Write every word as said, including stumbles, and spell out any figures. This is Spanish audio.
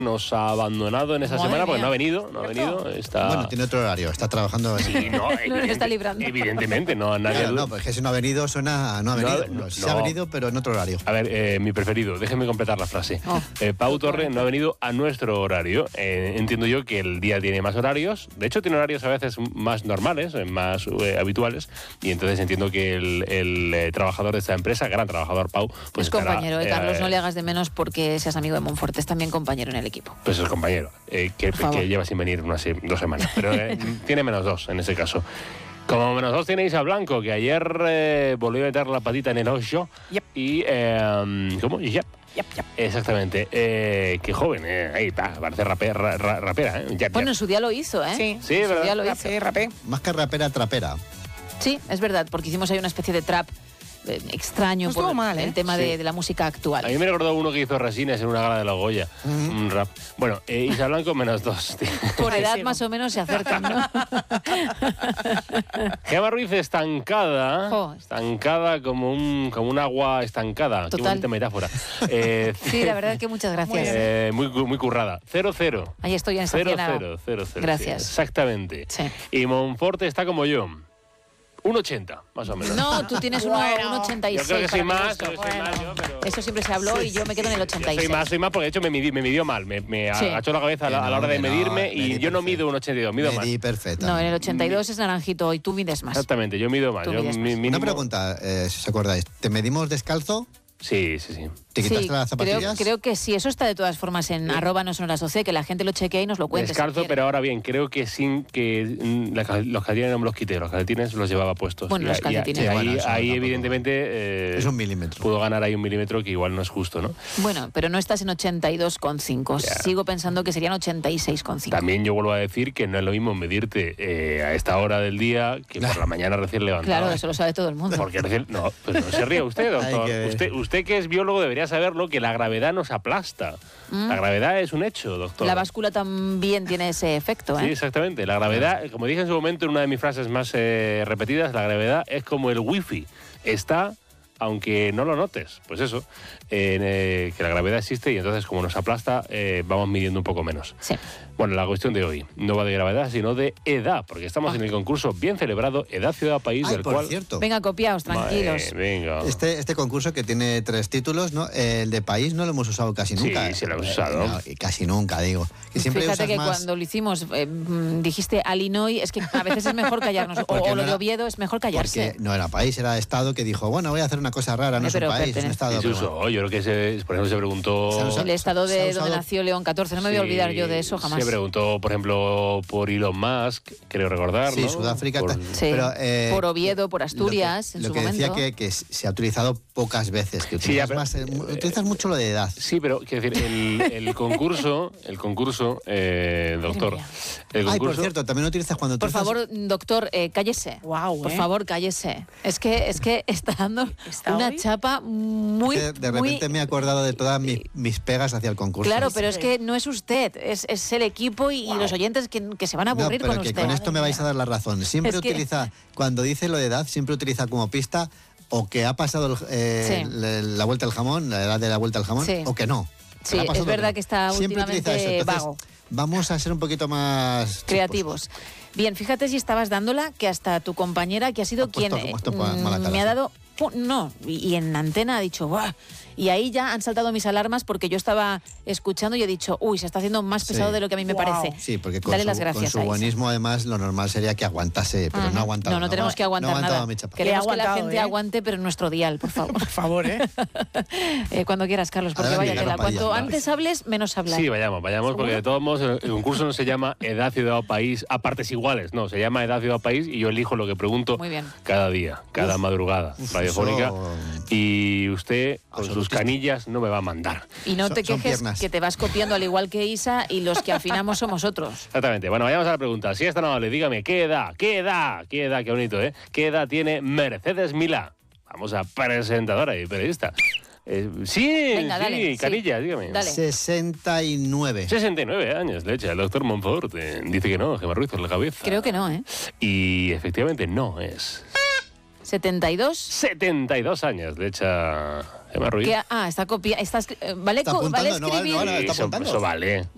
nos ha abandonado en esa Madre semana porque mía. no ha venido, no ha venido. Está... Bueno, tiene otro horario, está trabajando. En... Sí, no, No, evidente- lo está librando. Evidentemente, no, nadie Claro, duda. no, porque si no ha venido, suena. No ha No, venido. no, Sí no. ha venido, pero en otro horario. A ver, eh, mi preferido, déjenme completar la frase. Oh. Eh, Pau Torre no ha venido a nuestro horario. Eh, entiendo yo que el día tiene más horarios. De hecho, tiene horarios a veces más normales, eh, más eh, habituales. Y entonces entiendo que el, el, eh, trabajador de esta empresa, gran trabajador Pau, pues Pues estará, compañero, eh, eh, Carlos, no le hagas de menos porque seas amigo de Monforte, es también compañero en el equipo. Pues es compañero, eh, que, Por favor. que lleva sin venir unas se- dos semanas. Pero eh, tiene menos dos en ese caso. Como menos dos tiene Isa Blanco, que ayer eh, volvió a meter la patita en el ojo. Yep. Y, eh, ¿cómo? Yep. Yep, yep. Exactamente. Eh, qué joven, eh. Ahí está, parece rape- ra- ra- rapera, ¿eh? Yep, Bueno, en yep. su día lo hizo, ¿eh? Sí. Sí, en su ¿verdad? día lo hizo. Rapé, rapé. Más que rapera, trapera. Sí, es verdad, porque hicimos ahí una especie de trap eh, extraño No por estuvo mal, ¿eh? el tema Sí. de, de la música actual. A mí me recordó uno que hizo Resines en una gala de la Goya. Un rap. Bueno, eh, Isa Blanco menos dos. tío. Por edad sí. más o menos se acercan, ¿no? Gemma Ruiz estancada. Jo. Estancada como un, como un agua estancada. Qué Total. bonita metáfora. Eh, Sí, la verdad es que muchas gracias. Eh, muy, cu- muy currada. Cero, cero. Ahí estoy en Cero, estacionado. cero, cero, cero. Gracias. Sí, exactamente. Sí. Y Monforte está como yo. Un ochenta, más o menos. No, tú tienes uno- Bueno. un ochenta y Yo seis. creo que soy para mi más, gusto. yo soy más yo, pero... Eso siempre se habló y yo me quedo en el ochenta y Soy seis. más, soy más porque de hecho me, midí- me midió mal. Me, me Sí. agachó la cabeza a la, Que a la hora no, de que no, medirme y medí yo no perfecto. mido un ochenta y dos, mido más. Medí perfecta. No, en el ochenta y dos es naranjito y tú mides más. Exactamente, yo mido más. Tú Yo mides mi- más. mínimo- Una pregunta, eh, si os acordáis. ¿Te medimos descalzo? Sí, sí, sí. ¿Te quitaste Sí, las creo, zapatillas? creo que sí, eso está de todas formas en arroba no son las doce, que la gente lo chequee y nos lo cuente. si Descalzo, quiere. pero ahora bien, creo que sin que mm, la cal- los calcetines no me los quité, los calcetines los llevaba puestos. Bueno, Y los a- y a- calcetines. y ahí, Bueno, eso ahí tampoco- evidentemente eh, Es un milímetro. pudo ganar ahí un milímetro que igual no es justo, ¿no? Bueno, pero no estás en ochenta y dos coma cinco. Ya. Sigo pensando que serían ochenta y seis coma cinco. También yo vuelvo a decir que no es lo mismo medirte eh, a esta hora del día que por la mañana recién levantado. Claro, eso lo sabe todo el mundo. Porque recién... No, pues no se ríe usted, doctor. Hay que- Usted, usted que es biólogo debería saberlo, que la gravedad nos aplasta. La gravedad es un hecho, doctor. Mm. La báscula también tiene ese efecto, Sí, ¿eh? exactamente. La gravedad, como dije en su momento en una de mis frases más eh, repetidas, la gravedad es como el wifi. Está, aunque no lo notes. Pues eso, eh, eh, que la gravedad existe y entonces como nos aplasta, eh, vamos midiendo un poco menos. Sí. Bueno, la cuestión de hoy no va de gravedad, sino de edad, porque estamos en el concurso bien celebrado Edad, Ciudad, País, Ay, del por cual... cierto. Venga, copiaos, tranquilos. Vale, venga. Este, este concurso que tiene tres títulos, ¿no? El de país no lo hemos usado casi Sí, nunca. sí lo hemos Eh, usado. no, y casi nunca, digo. Que siempre Fíjate usas que más... cuando lo hicimos eh, mm, dijiste Illinois, es que a veces es mejor callarnos. O, Porque o lo no de era- Oviedo es mejor callarse. Porque no era país, era Estado que dijo, bueno, voy a hacer una cosa rara, no Eh, es un pero país, es un pertenece- Estado. Y se pero usó, bueno. yo creo que se, por ejemplo se preguntó... Se usa- El estado se ha de usado- donde nació León catorce, no me voy a Sí, olvidar yo de eso jamás. Se preguntó, por ejemplo, por Elon Musk, creo recordar, Sí, ¿no? Sudáfrica. Por- ta- Sí, pero, eh, por Oviedo, por Asturias, lo que, en lo su que decía momento. que, que se ha utilizado pocas veces, que Sí, ya, utilizas, pero- más, eh, mu- utilizas mucho lo de edad. Sí, pero quiero decir, el, el concurso, el concurso, eh, doctor, mía. el Ay, por concurso... cierto, también lo utilizas cuando Por utilizas- favor, doctor, eh, cállese. Guau, Por ¿eh? favor, cállese. Es que, es que está dando ¿Está una hoy? chapa muy... de, de muy- repente me he acordado de todas mis, mis pegas hacia el concurso. Claro, Sí, pero es sí. que no es usted, es, es el equipo y, y los oyentes que, que se van a No, aburrir pero con que usted. con esto me vais a dar la razón. Siempre Es que- utiliza, cuando dice lo de edad, siempre utiliza como pista o que ha pasado el- eh, Sí. la, la vuelta al jamón, la edad de la vuelta al jamón, Sí. o que no. Sí, le ha pasado es o verdad no. que está Siempre utiliza últimamente eso. Entonces, vago. vamos a ser un poquito más Creativos. Bien, fíjate si estabas dándola, que hasta tu compañera, que ha sido Ha puesto- quien ha puesto eh, pa- mala mm, cara, me ha sí. dado... pu- No, y, y en antena ha dicho, ¡buah! Y ahí ya han saltado mis alarmas porque yo estaba escuchando y he dicho, uy, se está haciendo más Sí. pesado de lo que a mí me Guau. parece. Sí, porque con Dale su, las con gracias su a Isa. buenismo, además, lo normal sería que aguantase, pero Ajá. no aguantaba. No, no tenemos que aguantar no aguantaba nada. mi chapa. Queremos Le ha que la aguantado, gente ¿eh? aguante, pero en nuestro dial, por favor. Por favor, ¿eh? Eh, cuando quieras, Carlos, porque Adelante, vaya tela. Carlos Cuanto Padilla. antes hables, menos hablar. Sí, vayamos, vayamos, porque de todos modos el, el concurso no se llama Edad, Ciudad o País a partes iguales, no, se llama Edad, Ciudad o País y yo elijo lo que pregunto Muy bien. cada día, cada madrugada uf, radiofónica eso- y usted con sus Absolutista. canillas no me va a mandar. Y no Son- te son quejes piernas. que te vas copiando al igual que Isa y los que afinamos somos otros. Exactamente. Bueno, vayamos a la pregunta. Si es tan amable, dígame, ¿qué edad, qué edad, qué edad, qué bonito, ¿eh? ¿Qué edad tiene Mercedes Milá? Vamos a presentadora y periodista. Eh, sí, Venga, sí, dale, sí. Canillas, dígame. Dale. sesenta y nueve. sesenta y nueve años, de hecho, el doctor Monfort eh, dice que no, Gemma Ruiz por la cabeza. Creo que no, ¿eh? Y efectivamente no es. setenta y dos. setenta y dos años, de hecho, Gemma Ruiz. ¿Qué? Ah, está copia, está escri- eh, vale, Está co- apuntando, vale no vale, escribir. no vale. Sí, está eso, apuntando. eso vale.